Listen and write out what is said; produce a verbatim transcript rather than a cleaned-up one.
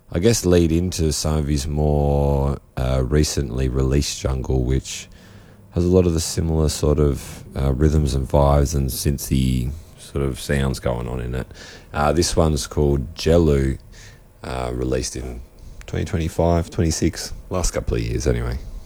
I guess, lead into some of his more uh, recently released jungle, which has a lot of the similar sort of uh, rhythms and vibes and synthy sort of sounds going on in it. Uh, this one's called Jellu, uh, released in twenty twenty-five, twenty-six, last couple of years anyway.